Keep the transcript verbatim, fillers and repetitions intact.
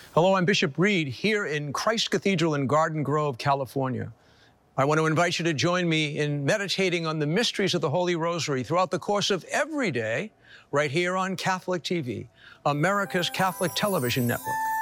Hello, I'm Bishop Reed here in Christ Cathedral in Garden Grove, California. I want to invite you to join me in meditating on the mysteries of the Holy Rosary throughout the course of every day, right here on Catholic T V, America's Catholic Television Network.